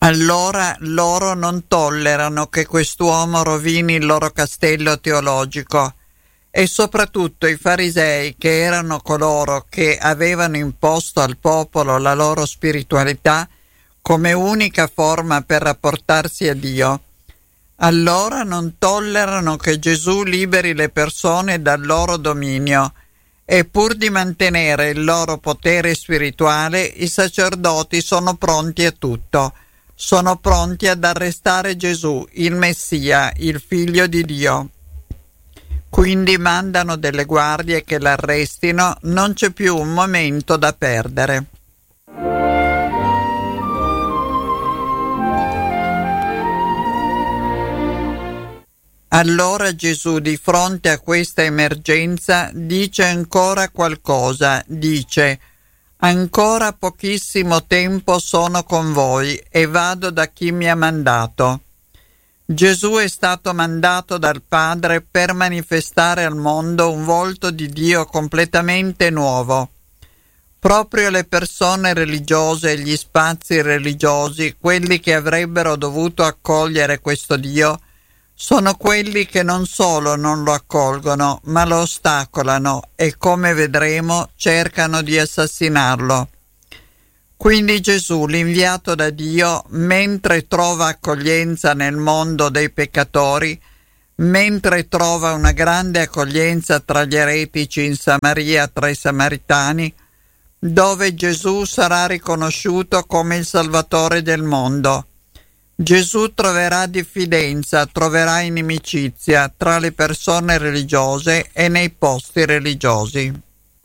Allora loro non tollerano che quest'uomo rovini il loro castello teologico, e soprattutto i farisei, che erano coloro che avevano imposto al popolo la loro spiritualità come unica forma per rapportarsi a Dio. Allora non tollerano che Gesù liberi le persone dal loro dominio, e pur di mantenere il loro potere spirituale, i sacerdoti sono pronti a tutto. Sono pronti ad arrestare Gesù, il Messia, il Figlio di Dio. Quindi mandano delle guardie che l'arrestino, non c'è più un momento da perdere. Allora Gesù, di fronte a questa emergenza, dice ancora qualcosa, dice: «Ancora pochissimo tempo sono con voi e vado da chi mi ha mandato». Gesù è stato mandato dal Padre per manifestare al mondo un volto di Dio completamente nuovo. Proprio le persone religiose e gli spazi religiosi, quelli che avrebbero dovuto accogliere questo Dio, sono quelli che non solo non lo accolgono, ma lo ostacolano e, come vedremo, cercano di assassinarlo. Quindi Gesù, l'inviato da Dio, mentre trova accoglienza nel mondo dei peccatori, mentre trova una grande accoglienza tra gli eretici in Samaria, tra i samaritani, dove Gesù sarà riconosciuto come il Salvatore del mondo. Gesù troverà diffidenza, troverà inimicizia tra le persone religiose e nei posti religiosi.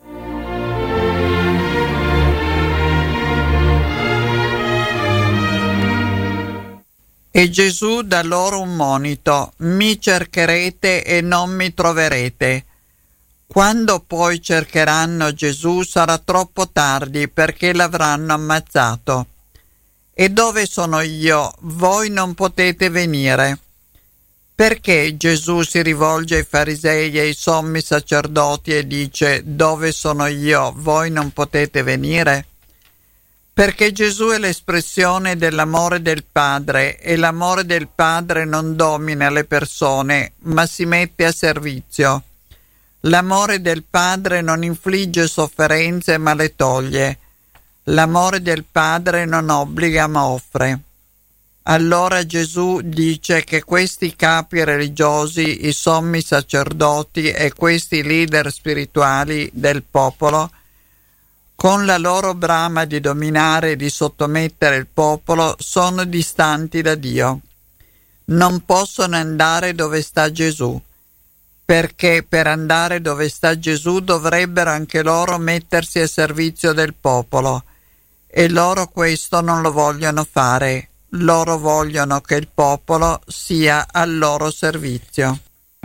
E Gesù dà loro un monito: mi cercherete e non mi troverete. Quando poi cercheranno Gesù sarà troppo tardi, perché l'avranno ammazzato. E dove sono io? Voi non potete venire. Perché Gesù si rivolge ai farisei e ai sommi sacerdoti e dice: dove sono io? Voi non potete venire? Perché Gesù è l'espressione dell'amore del Padre, e l'amore del Padre non domina le persone, ma si mette a servizio. L'amore del Padre non infligge sofferenze, ma le toglie. L'amore del Padre non obbliga, ma offre. Allora Gesù dice che questi capi religiosi, i sommi sacerdoti e questi leader spirituali del popolo, con la loro brama di dominare e di sottomettere il popolo, sono distanti da Dio. Non possono andare dove sta Gesù, perché per andare dove sta Gesù dovrebbero anche loro mettersi a servizio del popolo, e loro questo non lo vogliono fare. Loro vogliono che il popolo sia al loro servizio.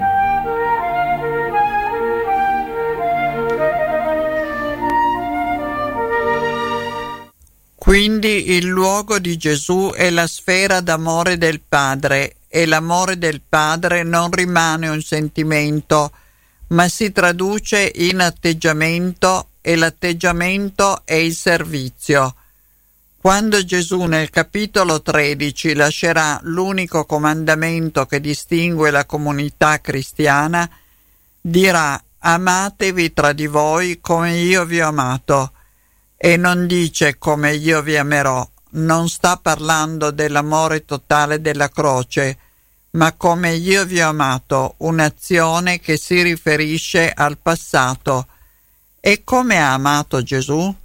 Quindi il luogo di Gesù è la sfera d'amore del Padre, e l'amore del Padre non rimane un sentimento, ma si traduce in atteggiamento, e l'atteggiamento è il servizio. Quando Gesù nel capitolo 13 lascerà l'unico comandamento che distingue la comunità cristiana, dirà: amatevi tra di voi come io vi ho amato. E non dice come io vi amerò, non sta parlando dell'amore totale della croce, ma come io vi ho amato, un'azione che si riferisce al passato. E come ha amato Gesù?